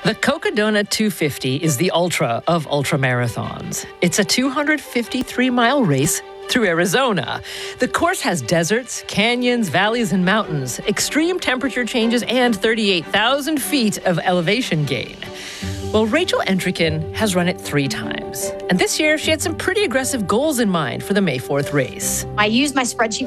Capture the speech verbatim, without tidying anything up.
The Cocodona two fifty is the ultra of ultramarathons. It's a two hundred fifty-three mile race through Arizona. The course has deserts, canyons, valleys, and mountains, extreme temperature changes, and thirty-eight thousand feet of elevation gain. Well, Rachel Entrekin has run it three times. And this year, she had some pretty aggressive goals in mind for the May fourth race. I used my spreadsheet